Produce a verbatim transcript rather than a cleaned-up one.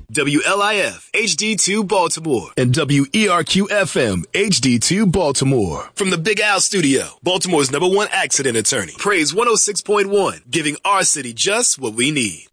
W L I F H D two Baltimore and W E R Q F M H D two Baltimore. From the Big Al Studio, Baltimore's number one accident attorney. Praise one oh six point one, giving our city just what we need.